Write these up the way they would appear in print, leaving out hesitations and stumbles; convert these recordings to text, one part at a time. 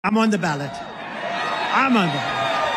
I'm on the ballot. I'm on the ballot.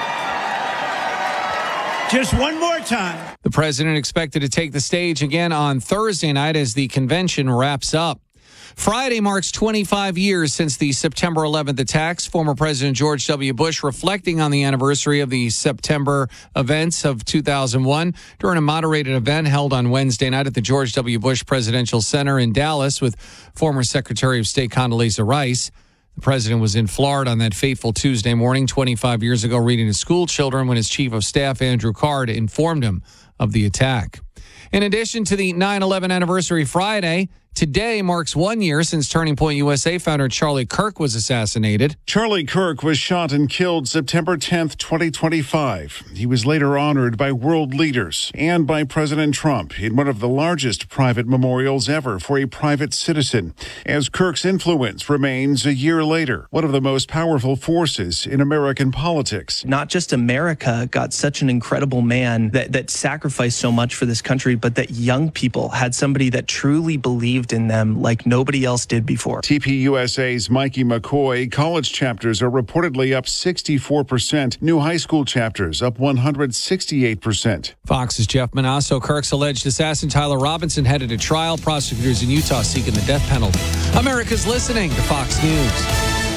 Just one more time. The president expected to take the stage again on Thursday night as the convention wraps up. Friday marks 25 years since the September 11th attacks. Former President George W. Bush reflecting on the anniversary of the September events of 2001 during a moderated event held on Wednesday night at the George W. Bush Presidential Center in Dallas with former Secretary of State Condoleezza Rice. The president was in Florida on that fateful Tuesday morning 25 years ago reading to school children when his chief of staff, Andrew Card, informed him of the attack. In addition to the 9/11 anniversary Friday, today marks 1 year since Turning Point USA founder Charlie Kirk was assassinated. Charlie Kirk was shot and killed September 10th, 2025. He was later honored by world leaders and by President Trump in one of the largest private memorials ever for a private citizen, as Kirk's influence remains a year later, one of the most powerful forces in American politics. Not just America got such an incredible man that sacrificed so much for this country, but that young people had somebody that truly believed in them like nobody else did before. TPUSA's Mikey McCoy, college chapters are reportedly up 64%. New high school chapters up 168%. Fox's Jeff Manasso. Kirk's alleged assassin Tyler Robinson headed to trial. Prosecutors in Utah seeking the death penalty. America's listening to Fox News.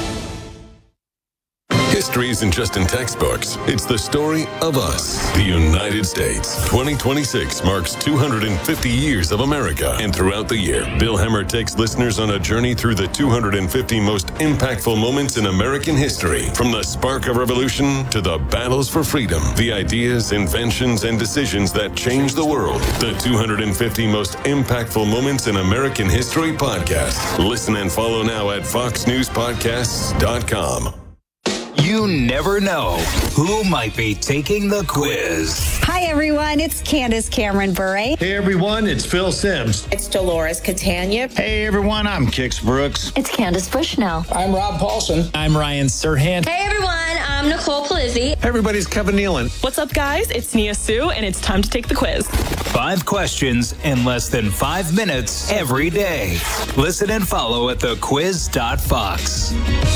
History isn't just in textbooks. It's the story of us, the United States. 2026 marks 250 years of America. And throughout the year, Bill Hemmer takes listeners on a journey through the 250 most impactful moments in American history. From the spark of revolution to the battles for freedom, the ideas, inventions, and decisions that changed the world. The 250 most impactful moments in American history podcast. Listen and follow now at foxnewspodcasts.com. You never know who might be taking the quiz. Hi, everyone. It's Candace Cameron Bure. Hey, everyone. It's Phil Sims. It's Dolores Catania. Hey, everyone. I'm Kix Brooks. It's Candace Bushnell. I'm Rob Paulson. I'm Ryan Serhant. Hey, everyone. I'm Nicole Palizzi. Hey, everybody's Kevin Nealon. What's up, guys? It's Nia Sue, and it's time to take the quiz. 5 questions in less than 5 minutes every day. Listen and follow at thequiz.fox.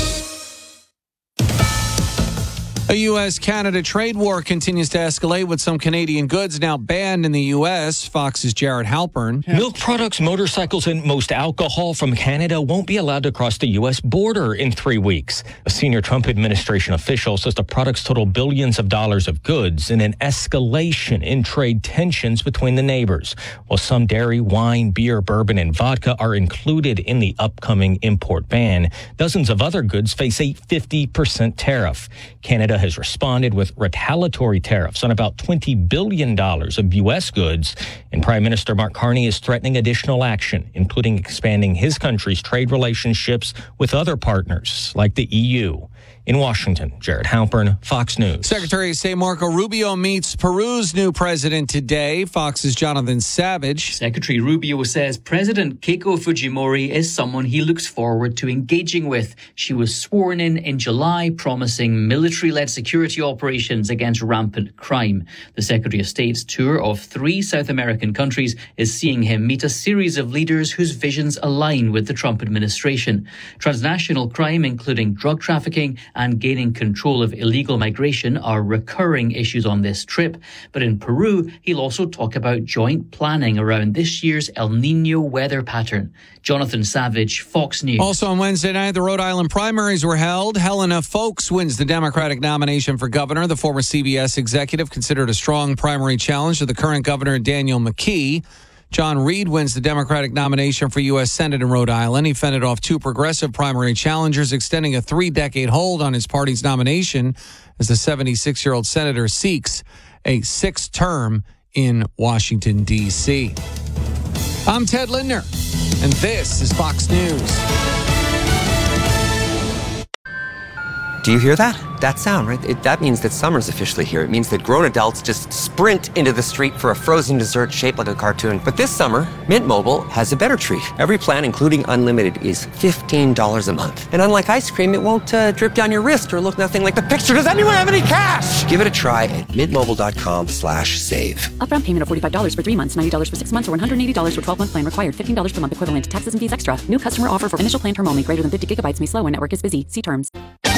A U.S.-Canada trade war continues to escalate with some Canadian goods now banned in the U.S. Fox's Jared Halpern. Milk products, motorcycles, and most alcohol from Canada won't be allowed to cross the U.S. border in 3 weeks. A senior Trump administration official says the products total billions of dollars of goods in an escalation in trade tensions between the neighbors. While some dairy, wine, beer, bourbon, and vodka are included in the upcoming import ban, dozens of other goods face a 50% tariff. Canada has responded with retaliatory tariffs on about $20 billion of U.S. goods, and Prime Minister Mark Carney is threatening additional action, including expanding his country's trade relationships with other partners like the EU. In Washington, Jared Halpern, Fox News. Secretary of State Marco Rubio meets Peru's new president today. Fox's Jonathan Savage. Secretary Rubio says President Keiko Fujimori is someone he looks forward to engaging with. She was sworn in July, promising military-led security operations against rampant crime. The Secretary of State's tour of 3 South American countries is seeing him meet a series of leaders whose visions align with the Trump administration. Transnational crime, including drug trafficking and gaining control of illegal migration, are recurring issues on this trip. But in Peru, he'll also talk about joint planning around this year's El Nino weather pattern. Jonathan Savage, Fox News. Also on Wednesday night, the Rhode Island primaries were held. Helena Foulkes wins the Democratic nomination for governor. The former CBS executive considered a strong primary challenge to the current governor, Daniel McKee. John Reed wins the Democratic nomination for U.S. Senate in Rhode Island. He fended off 2 progressive primary challengers, extending a 3-decade hold on his party's nomination as the 76-year-old senator seeks a 6th term in Washington, D.C. I'm Ted Lindner, and this is Fox News. Do you hear that? That sound, right? That means that summer's officially here. It means that grown adults just sprint into the street for a frozen dessert shaped like a cartoon. But this summer, Mint Mobile has a better treat. Every plan, including unlimited, is $15 a month. And unlike ice cream, it won't drip down your wrist or look nothing like the picture. Does anyone have any cash? Give it a try at mintmobile.com/save. Upfront payment of $45 for 3 months, $90 for 6 months, or $180 for 12-month plan required. $15 per month equivalent. Taxes and fees extra. New customer offer for initial plan term only. Greater than 50 gigabytes may slow when network is busy. See terms.